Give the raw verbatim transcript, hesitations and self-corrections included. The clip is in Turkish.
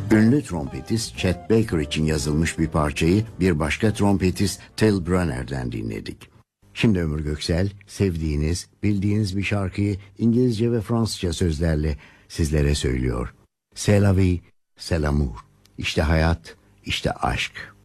Ünlü trompetist Chet Baker için yazılmış bir parçayı bir başka trompetist Tel Brunner'den dinledik. Şimdi Ömür Göksel, sevdiğiniz, bildiğiniz bir şarkıyı İngilizce ve Fransızca sözlerle sizlere söylüyor. C'est la vie, c'est l'amour. İşte hayat, işte aşk.